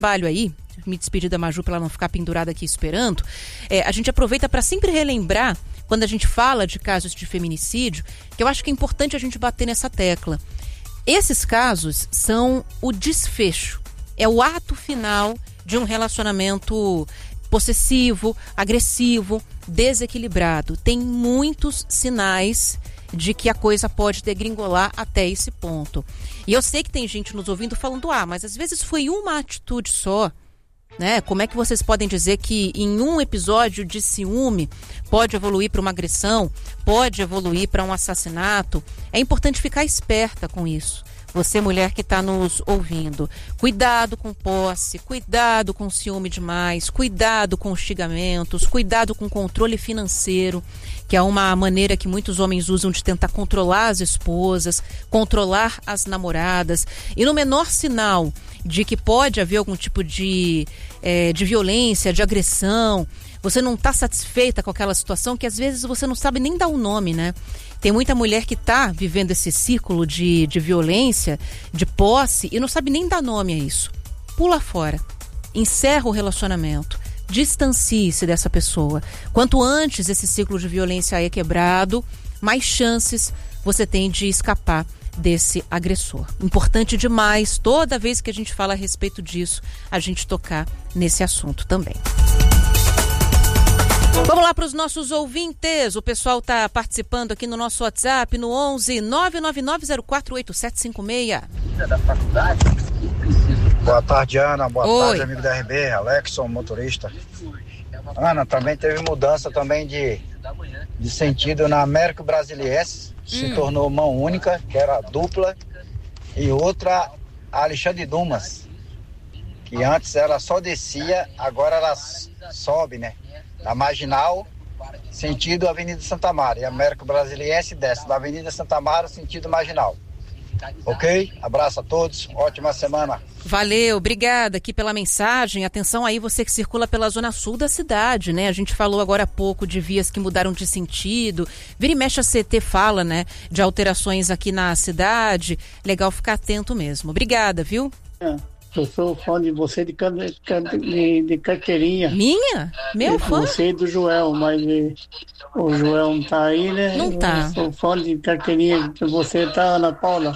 trabalho aí, me despedir da Maju para ela não ficar pendurada aqui esperando, a gente aproveita para sempre relembrar, quando a gente fala de casos de feminicídio, que eu acho que é importante a gente bater nessa tecla. Esses casos são o desfecho, é o ato final de um relacionamento possessivo, agressivo, desequilibrado. Tem muitos sinais de que a coisa pode degringolar até esse ponto. E eu sei que tem gente nos ouvindo falando, mas às vezes foi uma atitude só, né? Como é que vocês podem dizer que em um episódio de ciúme pode evoluir para uma agressão, pode evoluir para um assassinato? É importante ficar esperta com isso. Você, mulher que está nos ouvindo, cuidado com posse, cuidado com ciúme demais, cuidado com xingamentos, cuidado com controle financeiro, que é uma maneira que muitos homens usam de tentar controlar as esposas, controlar as namoradas. E no menor sinal de que pode haver algum tipo de violência, de agressão, você não está satisfeita com aquela situação, que às vezes você não sabe nem dar o nome, né? Tem muita mulher que está vivendo esse círculo de violência, de posse, e não sabe nem dar nome a isso. Pula fora, encerra o relacionamento, distancie-se dessa pessoa. Quanto antes esse ciclo de violência é quebrado, mais chances você tem de escapar desse agressor. Importante demais, toda vez que a gente fala a respeito disso, a gente tocar nesse assunto também. Vamos lá para os nossos ouvintes. O pessoal está participando aqui no nosso WhatsApp no 11 999048756. Boa tarde, Ana. Boa tarde, amigo da RB. Alexson, motorista. Ana, também teve mudança também de sentido na Américo Brasiliense. Se tornou mão única, que era dupla. E outra, Alexandre Dumas, que antes ela só descia, agora ela sobe, né? Na Marginal, sentido Avenida Santa Amaro. E Américo Brasiliense desce da Avenida Santa Amaro, sentido Marginal. Ok? Abraço a todos, ótima semana. Valeu, obrigada aqui pela mensagem. Atenção aí, você que circula pela zona sul da cidade, né? A gente falou agora há pouco de vias que mudaram de sentido. Vira e mexe, a CT fala, né? De alterações aqui na cidade. Legal ficar atento mesmo. Obrigada, viu? Eu sou fã de você de carteirinha. Minha? Meu fã? Você e do Joel, mas o Joel não tá aí, né? Não tá. Eu sou fã de carteirinha que você tá, Ana Paula.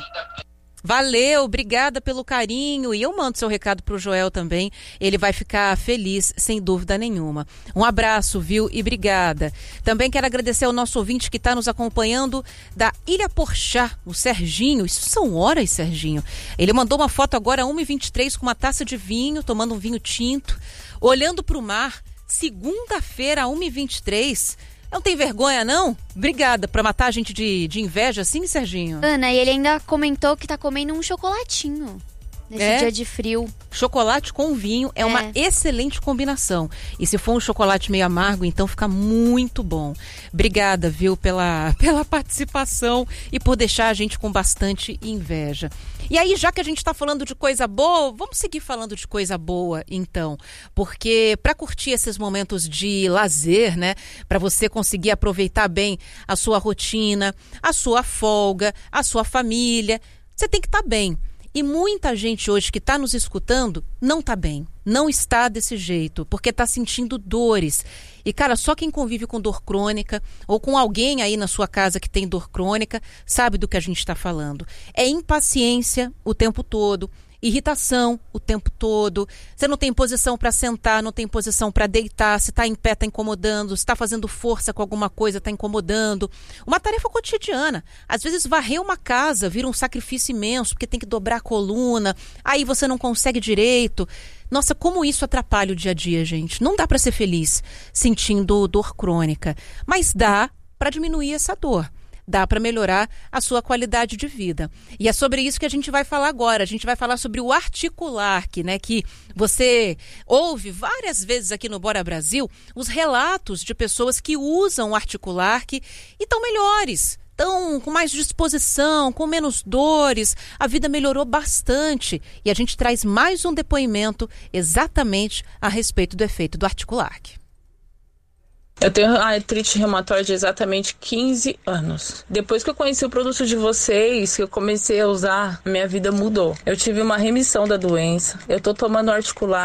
Valeu, obrigada pelo carinho, e eu mando seu recado pro Joel também, ele vai ficar feliz, sem dúvida nenhuma. Um abraço, viu, e obrigada. Também quero agradecer ao nosso ouvinte que está nos acompanhando da Ilha Porchá, o Serginho. Isso são horas, Serginho. Ele mandou uma foto agora, 1h23, com uma taça de vinho, tomando um vinho tinto, olhando pro mar, segunda-feira, 1h23. Não tem vergonha, não? Obrigada, pra matar a gente de inveja assim, Serginho? Ana, e ele ainda comentou que tá comendo um chocolatinho nesse dia de frio. Chocolate com vinho é uma excelente combinação. E se for um chocolate meio amargo, então fica muito bom. Obrigada, viu, pela participação e por deixar a gente com bastante inveja. E aí, já que a gente está falando de coisa boa, vamos seguir falando de coisa boa, então. Porque para curtir esses momentos de lazer, né? Para você conseguir aproveitar bem a sua rotina, a sua folga, a sua família, você tem que estar bem. E muita gente hoje que está nos escutando não está bem, não está desse jeito, porque está sentindo dores. E, cara, só quem convive com dor crônica ou com alguém aí na sua casa que tem dor crônica sabe do que a gente está falando. É impaciência o tempo todo, irritação o tempo todo, você não tem posição para sentar, não tem posição para deitar, se está em pé está incomodando, se está fazendo força com alguma coisa está incomodando. Uma tarefa cotidiana, às vezes varrer uma casa vira um sacrifício imenso, porque tem que dobrar a coluna, aí você não consegue direito. Nossa, como isso atrapalha o dia a dia, gente. Não dá para ser feliz sentindo dor crônica, mas dá para diminuir essa dor. Dá para melhorar a sua qualidade de vida. E é sobre isso que a gente vai falar agora. A gente vai falar sobre o Articular, que você ouve várias vezes aqui no Bora Brasil, os relatos de pessoas que usam o Articular e estão melhores, estão com mais disposição, com menos dores, a vida melhorou bastante. E a gente traz mais um depoimento exatamente a respeito do efeito do Articular. Eu tenho artrite reumatoide há exatamente 15 anos. Depois que eu conheci o produto de vocês, que eu comecei a usar, minha vida mudou. Eu tive uma remissão da doença. Eu tô tomando articular